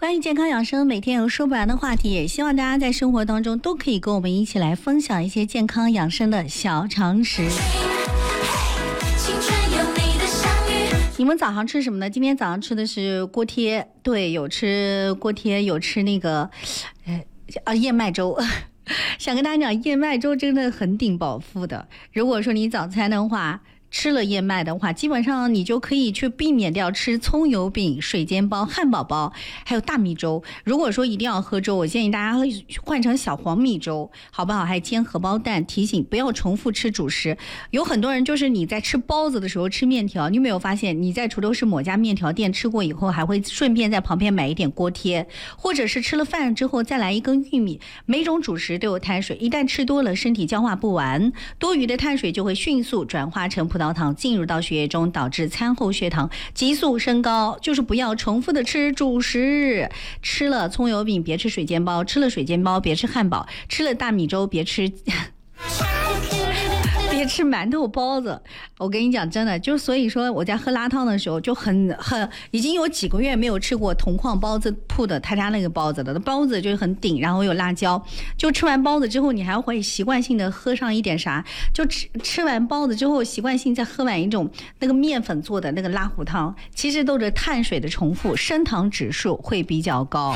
关于健康养生，每天有说不完的话题，也希望大家在生活当中都可以跟我们一起来分享一些健康养生的小常识。你们早上吃什么呢？今天早上吃的是锅贴，对，有吃锅贴，有吃那个燕麦粥。想跟大家讲，燕麦粥真的很顶饱腹的。如果说你早餐的话吃了燕麦的话，基本上你就可以去避免掉吃葱油饼、水煎包、汉堡包还有大米粥。如果说一定要喝粥，我建议大家换成小黄米粥，好不好？还煎荷包蛋。提醒不要重复吃主食。有很多人就是你在吃包子的时候吃面条，你有没有发现你在土豆市某家面条店吃过以后，还会顺便在旁边买一点锅贴，或者是吃了饭之后再来一根玉米。每种主食都有碳水，一旦吃多了，身体消化不完，多余的碳水就会迅速转化成葡萄糖进入到血液中，导致餐后血糖急速升高。就是不要重复的吃主食，吃了葱油饼别吃水煎包，吃了水煎包别吃汉堡，吃了大米粥别吃别吃馒头包子。我跟你讲真的，就所以说我在喝辣汤的时候就很已经有几个月没有吃过同矿包子铺的他家那个包子了。包子就是很顶，然后有辣椒，就吃完包子之后你还会习惯性的喝上一点啥，就吃完包子之后习惯性再喝完一种那个面粉做的那个拉糊汤，其实都是碳水的重复，升糖指数会比较高。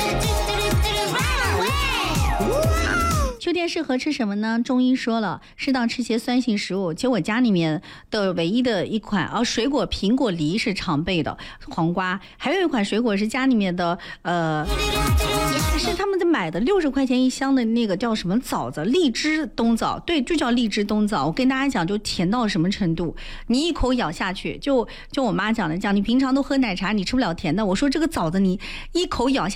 秋天适合吃什么呢？中医说了，适当吃些酸性食物。其实我家里面的唯一的一款水果，苹果、梨是常备的，黄瓜，还有一款水果是家里面的是他们在买的60块钱一箱的那个叫什么枣子，荔枝冬枣，对，就叫荔枝冬枣。我跟大家讲，就甜到什么程度，你一口咬下去，就我妈讲的，讲你平常都喝奶茶，你吃不了甜的，我说这个枣子你一口咬下